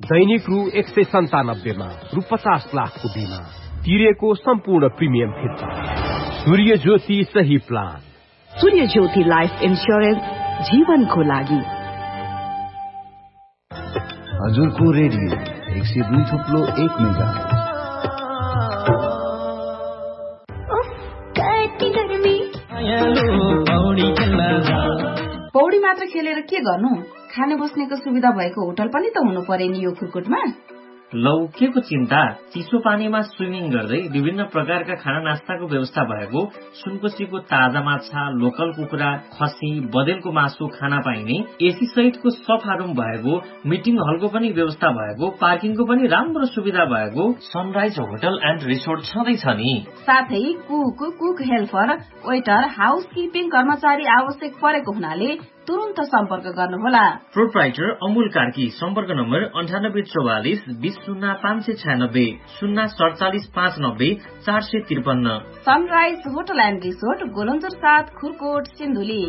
दैनिक रु 197 मा रु 50 लाखको बीमा तिरेको सम्पूर्ण प्रिमियम फिर्ता। सूर्य ज्योति सही प्लान। सूर्य ज्योति लाइफ इन्स्योरेन्स जीवनको लागि। हजुरको रेडियो 102.1 मेगा। पौडी मात्र खेलेर के गर्नु? खाने बस्नेको सुविधा भएको होटल पनि त हुनु पर्यो नि यो खुरकोटमा। लौ के को चिन्ता, चिसो पानीमा स्विमिङ गर्दै विभिन्न प्रकारका खाना नास्ताको व्यवस्था भएको, सुनकोसीको ताजा माछा, लोकल कुखुरा, खसी, बदेलको मासु खाना पाइने, एसी सहितको सफा रुम भएको, मिटिङ हलको पनि व्यवस्था भएको, पार्किङको पनि राम्रो सुविधा भएको सनराइज होटल एन्ड रिसोर्ट छँदैछ नि। साथै कुक हेल्पर, वेटर, हाउसकिपिङ कर्मचारी आवश्यक परेको हुनाले तुरुन्त सम्पर्क गर्नुहोला। प्रोप्राइटर अमूल कार्की। सम्पर्क number 9844 20596 047 590 453। Sunrise hotel and resort, Golanjor 7, Khurkot, Sindhuli.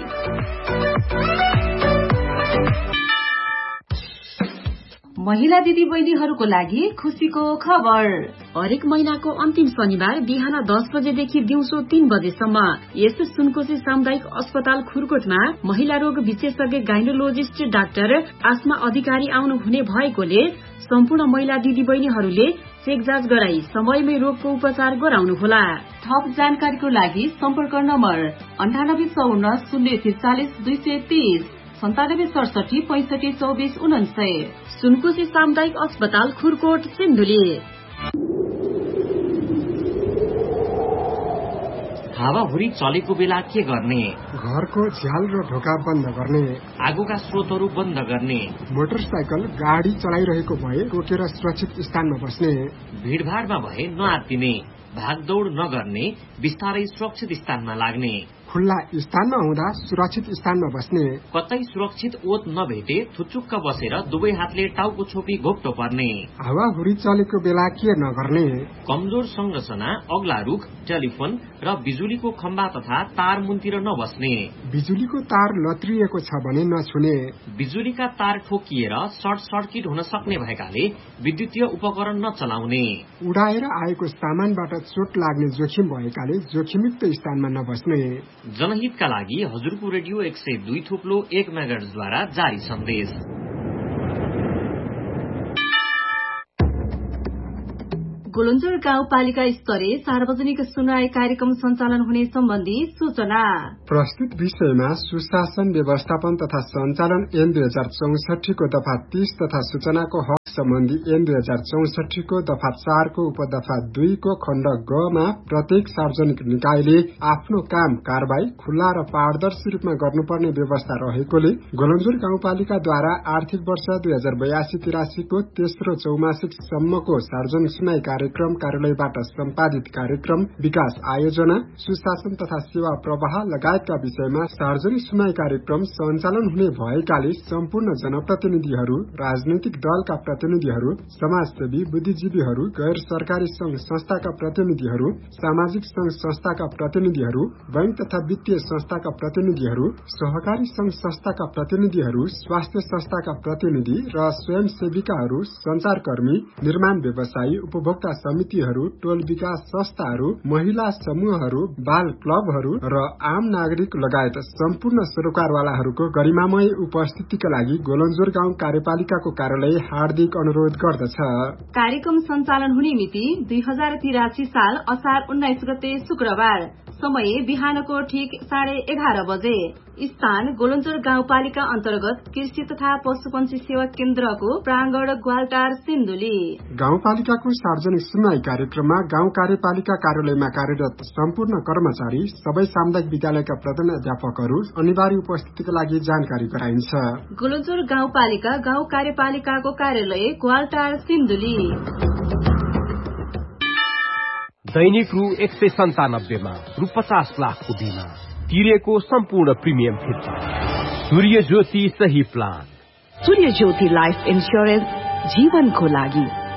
महिला दिदी बहिनीहरूको लागि खुशीको खबर। हरेक महिनाको अन्तिम शनिबार बिहान 10 बजेदेखि दिउँसो 3 बजेसम्म यस सुनकोशी सामुदायिक अस्पताल खुरकोटमा महिला रोग विशेषज्ञ गाइनोलोजिस्ट डाक्टर आस्मा अधिकारी आउनु हुने भएकोले सम्पूर्ण महिला दिदी बहिनीहरूले चेक जाँच गराई समयमै रोगको उपचार गराउनुहोला। थप जानकारीको लागि सम्पर्क नम्बर 9854 043 230 97 67 65 24 49। सुनकोशी सामुदायिक अस्पताल खुरकोट, सिन्धुली। हावाहुरी चलेको बेला के गर्ने? घरको झ्याल र ढोका बन्द गर्ने, आगोका स्रोतहरू बन्द गर्ने, मोटरसाइकल गाडी चलाइरहेको भए रोकेर सुरक्षित स्थानमा बस्ने, भीड़भाड़मा भए नआत्तिने, भागदौड़ नगर्ने, बिस्तारै सुरक्षित स्थानमा लाग्ने, खुल्ला स्थानमा हुँदा सुरक्षित स्थानमा बस्ने, कतै सुरक्षित ओत नभेटे थुचुक्क बसेर दुवै हातले टाउको छोपी घोप्टो पर्ने, हावाहुरी चलेको बेला के नगर्ने, कमजोर संरचना, अग्ला रुख, टेलिफोन र बिजुलीको खम्बा तथा तार मुन्तिर नबस्ने, बिजुलीको तार लत्रिएको छ भने नछुने, बिजुलीका तार ठोकिएर सर्ट सर्किट हुन सक्ने भएकाले विद्युतीय उपकरण नचलाउने, उडाएर आएको सामानबाट चोट लाग्ने जोखिम भएकाले जोखिमयुक्त स्थानमा नबस्ने। जनहितका लागि हजुरको रेडियो 102.1 मेगाहर्जद्वारा जारी सन्देश। गोलन्जर गाउँपालिका स्तरीय सार्वजनिक सुनवाई कार्यक्रम सञ्चालन हुने सम्बन्धी सूचना। प्रस्तुत विषयमा सुशासन व्यवस्थापन तथा सञ्चालन ऐन 2064 को दफा 30 तथा सूचनाको हक सम्बन्धी ऐन 2064 को दफा 4 को उपदफा 2 को खण्ड ग मा प्रत्येक सार्वजनिक निकायले आफ्नो काम कारबाही खुल्ला र पारदर्शी रूपमा गर्नुपर्ने व्यवस्था रहेकोले गोलन्जर गाउँपालिकाद्वारा आर्थिक वर्ष 2082-83 को तेस्रो चौमासिक सम्मको सार्वजनिक सुनवाई कार्यक्रम कार्यालयबाट सम्पादित कार्यक्रम विकास आयोजना, सुशासन तथा सेवा प्रवाह लगायतका विषयमा सार्वजनिक सुनवाई कार्यक्रम सञ्चालन हुने भएकाले सम्पूर्ण जनप्रतिनिधिहरू, राजनैतिक दलका प्रतिनिधिहरू, समाजसेवी, बुद्धिजीवीहरू, गैर सरकारी संघ संस्थाका प्रतिनिधिहरू, सामाजिक संघ संस्थाका प्रतिनिधिहरू, बैंक तथा वित्तीय संस्थाका प्रतिनिधिहरू, सहकारी संघ संस्थाका प्रतिनिधिहरू, स्वास्थ्य संस्थाका प्रतिनिधि र स्वयंसेविकाहरू, संचारकर्मी, निर्माण व्यवसायी, उपभोक्ता समितिहरू, टोल विकास संस्थाहरू, महिला समूहहरू, बाल क्लबहरू र आम नागरिक लगायत सम्पूर्ण सरोकारवालाहरूको गरिमामय उपस्थितिका लागि गोलन्जोर गाउँ कार्यपालिकाको कार्यालय हार्दिक अनुरोध गर्दछ। कार्यक्रम सञ्चालन हुने मिति 2083 साल असार 19 गते शुक्रबार। समय बिहानको ठीक 11:30 बजे। स्थान गोलन्जोर गाउँपालिका अन्तर्गत कृषि तथा पशुपन्छी सेवा केन्द्रको प्राङ्गण, ग्वालटार, सिन्धुली। गाउँपालिकाको सार्वजनिक सुनवाई कार्यक्रममा गाउँ कार्यपालिका कार्यालयमा कार्यरत सम्पूर्ण कर्मचारी, सबै सामुदायिक विद्यालयका प्रधानाध्यापकहरू अनिवार्य उपस्थितिका लागि जानकारी गराइन्छ। गोलन्जोर गाउँपालिका गाउँ कार्यपालिकाको कार्यालय, ग्वालटार, सिन्धुली। दैनिक रु 197 मा रु 50 लाखको बीमा तिरेको सम्पूर्ण प्रिमियम फिर्ता। सूर्य ज्योति सही प्लान। सूर्य ज्योति लाइफ इन्स्योरेन्स जीवनको लागि।